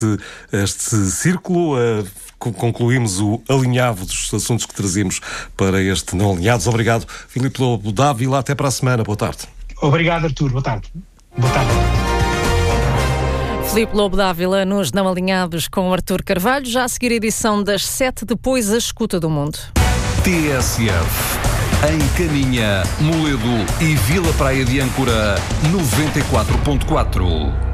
este círculo. Concluímos o alinhavo dos assuntos que trazemos para este Não Alinhados. Obrigado, Filipe Lobo Dávila. Até para a semana. Boa tarde. Obrigado, Artur. Boa tarde. Boa tarde. Filipe Lobo Dávila nos Não Alinhados com Artur Carvalho. Já a seguir a edição das 7, depois a escuta do mundo. TSF, em Caninha, Moledo e Vila Praia de Âncora, 94.4.